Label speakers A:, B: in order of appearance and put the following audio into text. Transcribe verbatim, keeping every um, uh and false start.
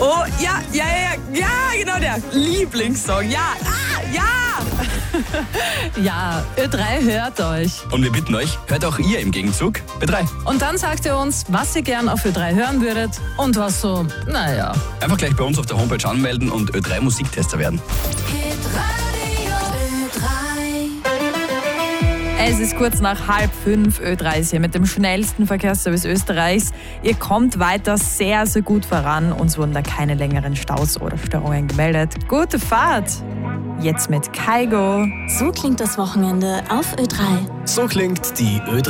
A: Oh, ja, ja, ja, ja, genau der Lieblingssong. Ja, ah, ja.
B: Ja, Ö drei hört euch.
C: Und wir bitten euch, hört auch ihr im Gegenzug Ö drei.
B: Und dann sagt ihr uns, was ihr gern auf Ö drei hören würdet und was so, naja.
C: Einfach gleich bei uns auf der Homepage anmelden und Ö drei Musiktester werden.
A: Es ist kurz nach halb fünf. Ö drei ist hier mit dem schnellsten Verkehrsservice Österreichs. Ihr kommt weiter sehr, sehr gut voran. Uns wurden da keine längeren Staus oder Störungen gemeldet. Gute Fahrt! Jetzt mit Kaigo.
D: So klingt das Wochenende auf Ö drei.
E: So klingt die Ö drei.